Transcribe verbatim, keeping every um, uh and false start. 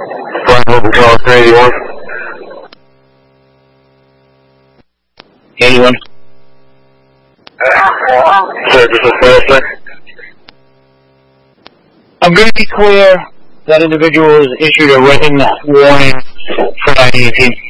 Flying over call three eighty-one. eighty-one. Sir, this is Foster. I'm going to be clear that individual was issued a written warning for that E M P.